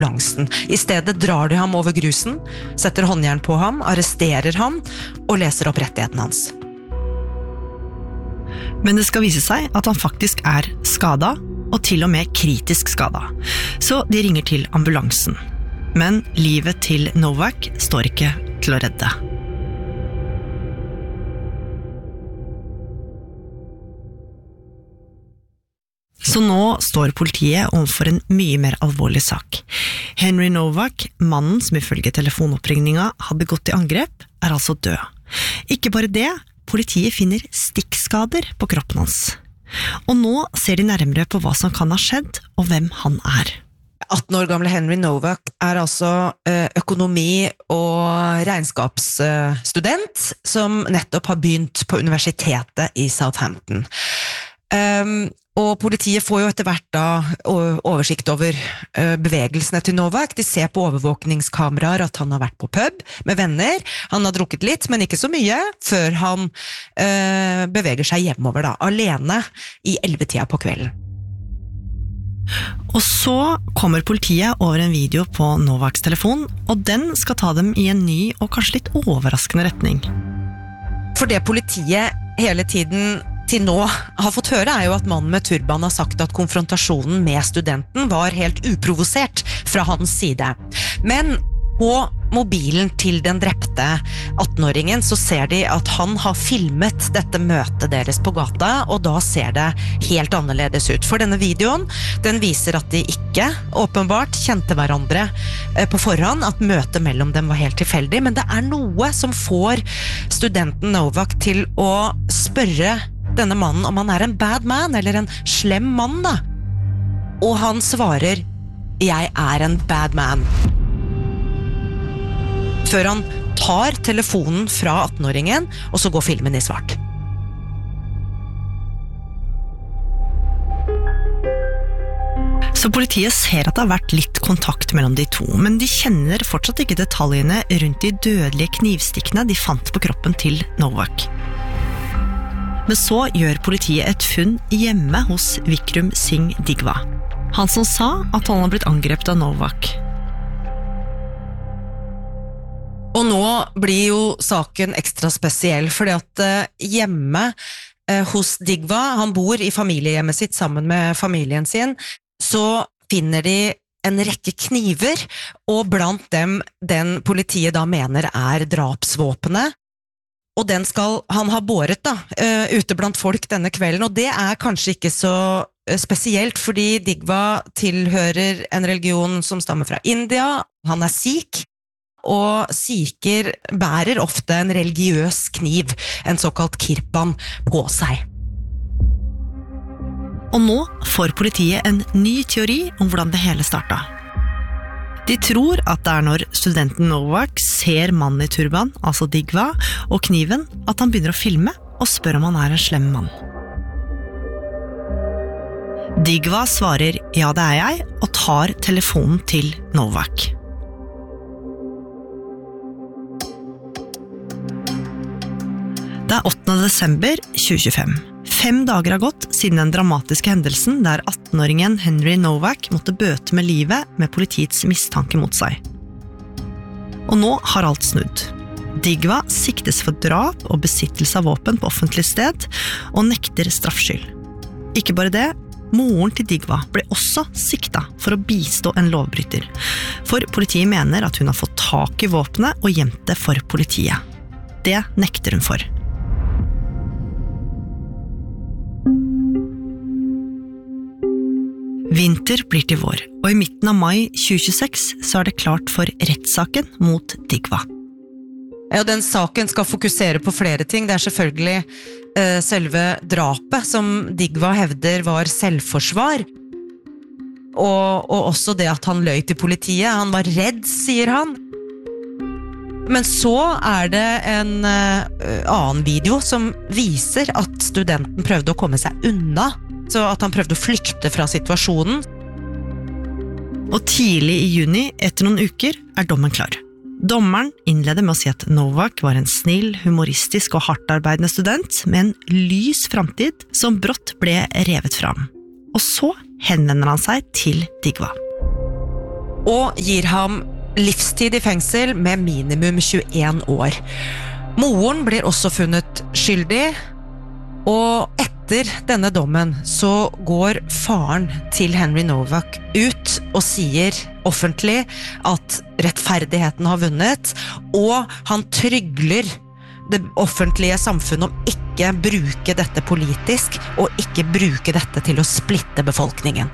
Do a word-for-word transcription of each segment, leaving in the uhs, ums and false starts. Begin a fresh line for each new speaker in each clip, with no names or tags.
ambulansen. I stedet drar de ham over grusen, setter håndjern på ham, arresterer ham og leser opp rettigheten hans.
Men det skal vise seg at han faktisk er skadet, og til og med kritisk skadet. Så de ringer til ambulansen. Men livet til Novak står ikke til å redde. Så nå står politiet overfor en mye mer alvorlig sak. Henry Novak, mannen som ifølge telefonoppringninga hadde gått i angrep, er altså død. Ikke bare det, politiet finner stikkskader på kroppen hans. Og nå ser de nærmere på hva som kan ha skjedd, og hvem han er.
atten år gamle Henry Novak er altså økonomi- og regnskapsstudent som nettopp har begynt på universitetet i Southampton. Um, og politiet får jo etter hvert da oversikt over uh, bevegelsene til Novak. De ser på overvåkningskameraer at han har vært på pub med venner. Han har drukket litt, men ikke så mye, før han uh, beveger seg hjemover da, alene i elleve-tida på kvelden.
Og så kommer politiet over en video på Novaks telefon, og den skal ta dem i en ny og kanskje litt overraskende retning.
For det politiet hele tiden til nå har fått høre er jo at mannen med turban har sagt at konfrontasjonen med studenten var helt uprovosert fra hans side. Men på mobilen til den drepte atten-åringen så ser de at han har filmet dette møtet deres på gata, og da ser det helt annerledes ut. For denne videoen, den viser at de ikke åpenbart kjente hverandre på forhånd, at møtet mellom dem var helt tilfeldig, men det er noe som får studenten Novak til å spørre denne mannen om han er en bad man, eller en slem mann da. Og han svarer, jeg er en bad man. Før han tar telefonen fra atten-åringen, og så går filmen i svart.
Så politiet ser at det har vært litt kontakt mellom de to, men de kjenner fortsatt ikke detaljene rundt de dødelige knivstikkene de fant på kroppen til Novak. Men så gjør politiet et funn hjemme hos Vikram Singh Digwa. Han som sa at han har blitt angrepet av Novak.
Og nå blir jo saken ekstra spesiell, fordi at hjemme eh, hos Digwa, han bor i familiehjemmet sitt sammen med familien sin, så finner de en rekke kniver, og blant dem den politiet da mener er drapsvåpenet. Og den skal han ha båret da, uh, ute blant folk denne kvelden, og det er kanskje ikke så spesielt, fordi Digwa tilhører en religion som stammer fra India, han er sikh, og sikher bærer ofte en religiøs kniv, en såkalt kirpan, på seg.
Og nå får politiet en ny teori om hvordan det hele startet. De tror at det er når studenten Novak ser mannen i turban, altså Digwa, og kniven, at han begynner å filme og spør om han er en slem mann. Digwa svarer ja, det er jeg, og tar telefonen til Novak. Det er åttende desember tjue tjuefem. Fem dager har gått siden den dramatiske hendelsen der atten-åringen Henry Novak måtte bøte med livet med politiets mistanke mot seg. Og nå har alt snudd. Digwa siktes for drap og besittelse av våpen på offentlig sted, og nekter straffskyld. Ikke bare det, moren til Digwa ble også siktet for å bistå en lovbryter, for politiet mener at hun har fått tak i våpenet og gjemt det for politiet. Det nekter hun for. Vinter blir til vår, og i midten av mai tjue tjueseks så er det klart for rettssaken mot Digwa.
Ja, den saken skal fokusere på flere ting. Det er selvfølgelig eh, selve drapet som Digwa hevder var selvforsvar, og, og også det at han løy til politiet. Han var redd, sier han. Men så er det en eh, annen video som viser at studenten prøvde å komme seg unna, så at han prøvde å flykte fra situasjonen.
Og tidlig i juni, etter noen uker, er dommen klar. Dommeren innleder med å si at Novak var en snill, humoristisk og hardtarbeidende student med en lys fremtid som brått ble revet fram. Og så henvender han seg til Digwa.
og gir ham livstid i fengsel med minimum tjueen år. Moren blir også funnet skyldig, og etter denne dommen så går faren til Henry Novak ut og sier offentlig at rettferdigheten har vunnet, og han trygler det offentlige samfunnet om ikke bruke dette politisk, og ikke bruke dette til å splitte befolkningen.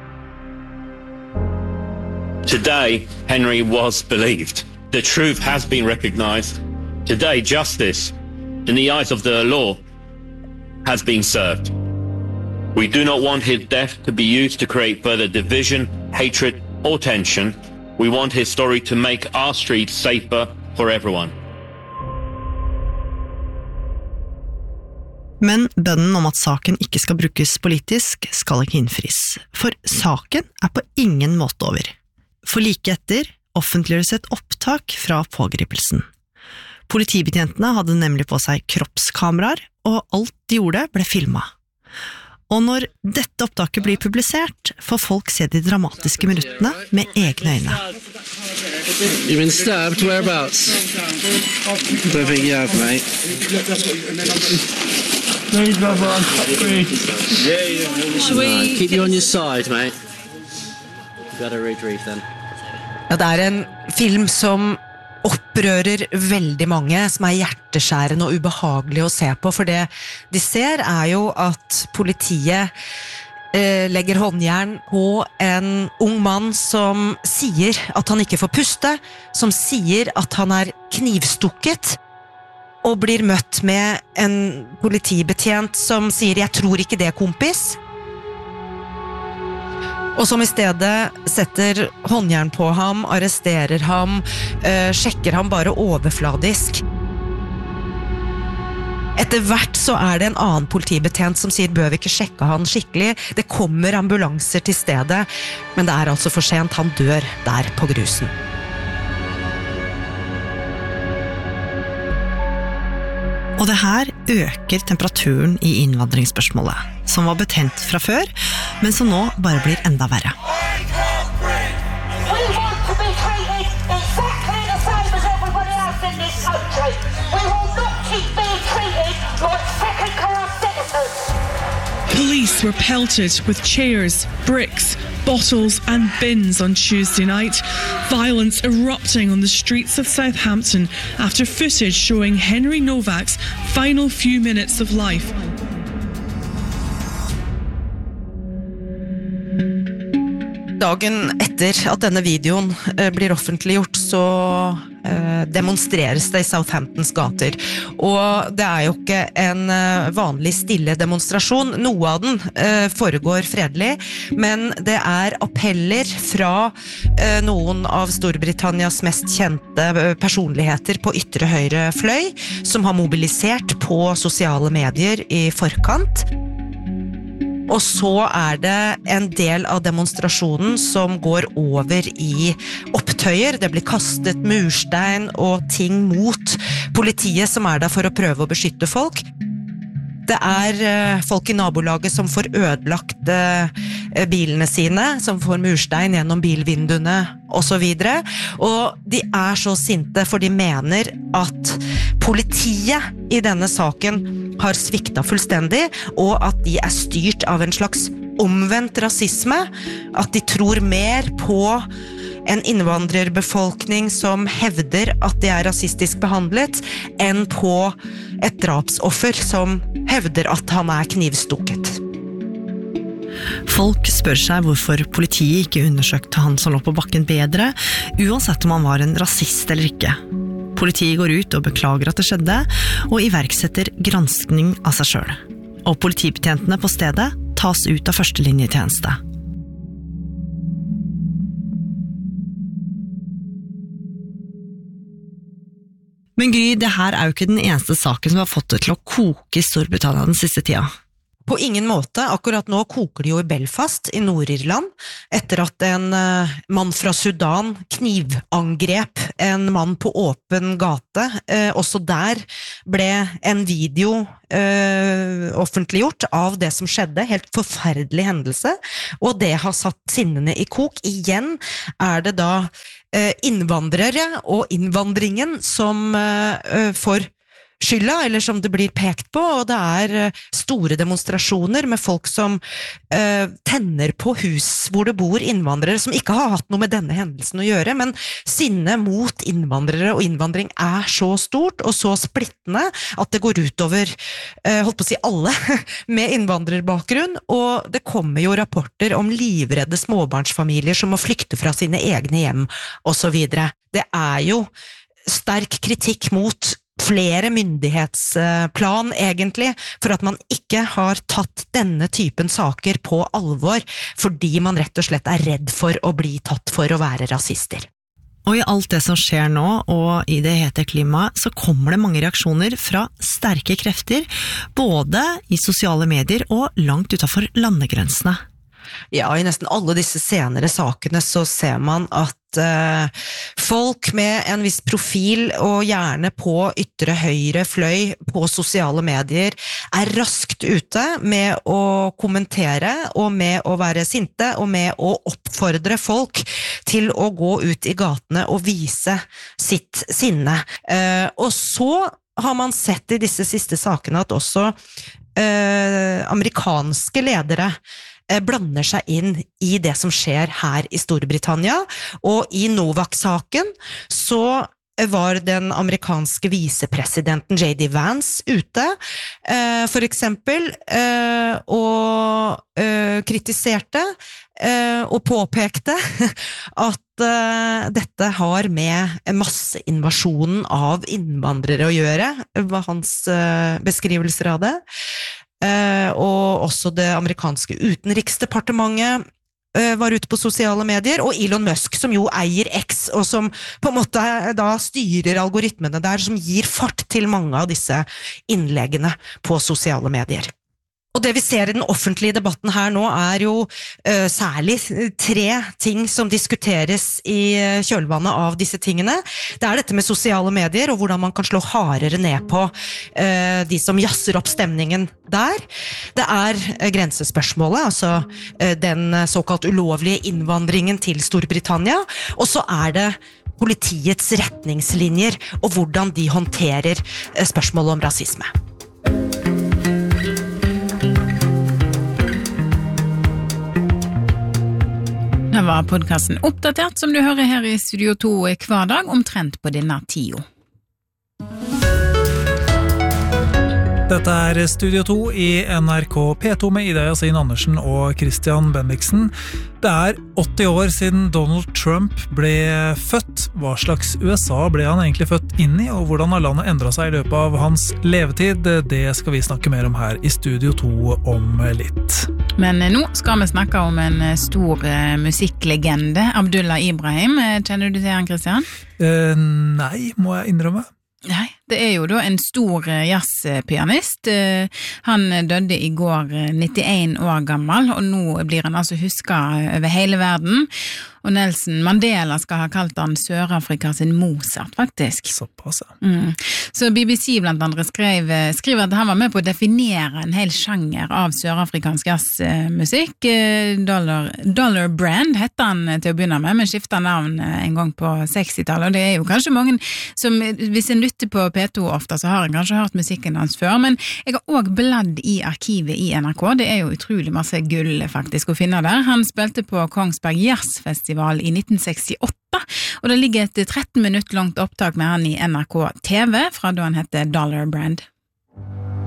Today, Henry was believed. The truth has been recognized. Today, justice, in the eyes of the law, has been served. We do not want his death to be used to create further division, hatred, or tension. We want his story to make our streets safer for everyone.
Men bønnen om at saken ikke skal brukes politisk skal ikke innfris, for saken er på ingen måte over. For like etter offentliggjøres et opptak fra pågripelsen. Politibetjentene hadde nemlig på seg kroppskameraer, og alt de gjorde ble filmet. Og når dette opptaket blir publisert, får folk se de dramatiske minuttene med egne øyne.
You've been stabbed, whereabouts? Don't think you have, mate.
Should we...
Right, keep you on your side, mate. You better retrieve then.
Ja, det er en film som opprører veldig mange, som er hjerteskjærende og ubehagelig å se på, for det de ser er jo at politiet eh, legger håndjern på en ung mann som sier at han ikke får puste, som sier at han er knivstukket, og blir møtt med en politibetjent som sier «Jeg tror ikke det, kompis», og som i stedet setter håndjern på ham, arresterer ham, øh, sjekker ham bare overfladisk. Etter hvert så er det en annen politibetjent som sier «Bør vi ikke sjekke han skikkelig?» Det kommer ambulanser til stedet, men det er altså for sent, han dør der på grusen.
Og det her øker temperaturen i innvandringsspørsmålet, som var betent fra før, men som nå bare blir enda verre.
We want to be treated exactly the same as everybody else in this country. We will not keep being treated like second-class citizens.
Police were pelted with chairs, bricks, bottles and bins on Tuesday night. Violence erupting on the streets of Southampton after footage showing Henry Novak's final few minutes of life.
Dagen etter at denne videoen eh, blir offentliggjort, så eh, demonstreres det i Southamptons gater. Og det er jo ikke en eh, vanlig stille demonstrasjon. Noe av den eh, foregår fredelig, men det er appeller fra eh, noen av Storbritannias mest kjente personligheter på ytre høyre fløy, som har mobilisert på sosiale medier i forkant. Og så er det en del av demonstrasjonen som går over i opptøyer. Det blir kastet murstein og ting mot politiet som er der for å prøve å beskytte folk. Det er folk i nabolaget som får ødelagt bilene sine, som får murstein gjennom bilvinduene og så videre. Og de er så sinte, for de mener at politiet i denne saken har sviktet fullstendig, og at de er styrt av en slags omvendt rasisme, at de tror mer på en innvandrerbefolkning som hevder at de er rasistisk behandlet, enn på et drapsoffer som hevder at han er knivstukket.
Folk spør seg hvorfor politiet ikke undersøkte han som lå på bakken bedre, uansett om han var en rasist eller ikke. Politiet går ut og beklager at det skjedde, og iverksetter granskning av seg selv. Og politibetjentene på stedet tas ut av førstelinjetjeneste. Men Gry, det her er jo ikke den eneste saken som har fått det til å koke i Storbritannia den siste tida.
På ingen måte. Akkurat nå koker det jo i Belfast i Nord-Irland, etter at en uh, mann fra Sudan knivangrep en mann på åpen gate. Uh, også der ble en video uh, offentliggjort av det som skjedde, helt forferdelig hendelse, og det har satt sinnene i kok. Igjen er det da uh, innvandrere og innvandringen som uh, får skylda, eller som det blir pekt på, og det er store demonstrasjoner med folk som uh, tenner på hus hvor det bor innvandrere, som ikke har hatt noe med denne hendelsen å gjøre, men sinne mot innvandrere og innvandring er så stort og så splittende at det går utover, uh, holdt på å si alle, med innvandrerbakgrunn, og det kommer jo rapporter om livredde småbarnsfamilier som må flykte fra sine egne hjem, og så videre. Det er jo sterk kritikk mot flere myndighetsplan egentlig, for at man ikke har tatt denne typen saker på alvor, fordi man rett og slett er redd for å bli tatt for å være rasister.
Og i alt det som skjer nå, og i det hete klimaet, så kommer det mange reaksjoner fra sterke krefter, både i sosiale medier og langt utenfor landegrensene.
Ja, i nesten alle disse senere sakene så ser man at uh, folk med en viss profil og gjerne på ytre høyre fløy på sosiale medier er raskt ute med å kommentere og med å være sinte og med å oppfordre folk til å gå ut i gatene og vise sitt sinne. Uh, og så har man sett i disse siste sakene at også uh, amerikanske ledere blander seg inn i det som skjer her i Storbritannia, og i Novak-saken så var den amerikanske visepresidenten J D Vance ute, eh, for eksempel, eh, og eh, kritiserte eh, og påpekte at eh, dette har med masseinvasjonen av innvandrere å gjøre, var hans eh, beskrivelser av det. Uh, og også det amerikanske utenriksdepartementet uh, var ute på sosiale medier, og Elon Musk, som jo eier X, og som på en måte da styrer algoritmene der, som gir fart til mange av disse innleggene på sosiale medier. Og det vi ser i den offentlige debatten her nå er jo uh, særlig tre ting som diskuteres i kjølvannet av disse tingene. Det er dette med sosiale medier og hvordan man kan slå hardere ned på uh, de som jazzer opp stemningen der. Det er uh, grensespørsmålet, altså uh, den såkalt ulovlige innvandringen til Storbritannia, og så er det politiets retningslinjer og hvordan de håndterer uh, spørsmålet om rasisme.
Det var podcasten Oppdatert, som du hører her i Studio to hver dag, omtrent på denne tio.
Dette er Studio to i N R K P to med Ida Yasin Andersen og Christian Bendiksen. Det er åtti år siden Donald Trump ble født. Hva slags U S A ble han egentlig født inn i, og hvordan har landet endret seg i løpet av hans levetid? Det skal vi snakke mer om her i Studio to om litt.
Men nå skal vi snakke om en stor musikklegende, Abdullah Ibrahim. Kjenner du til han, Christian?
Eh, nei, må jeg innrømme.
Nei, det er jo da en stor jazzpianist. Han døde i går nittien år gammel, og nå blir han altså husket over hele verden. Og Nelson Mandela skal ha kalt han Sør-Afrika sin Mozart, faktisk.
Såpass, ja.
Mm. Så B B C blant andre skrev, skriver at han var med på å definere en hel sjanger av sørafrikansk jazzmusikk. Dollar, Dollar Brand hette han til å begynne med, men skiftet navn en gang på sekstitallet. Og det er jo kanskje mange som, hvis en lytter på P to ofte, så har jeg kanskje hørt musikken hans før, men jeg har også bladd i arkivet i N R K. Det er jo utrolig masse gull faktisk å finne der. Han spilte på Kongsberg Jazzfestival i nitten sekstiåtte, og det ligger et tretten minutter langt opptak med han i N R K T V fra da han hette Dollar Brand.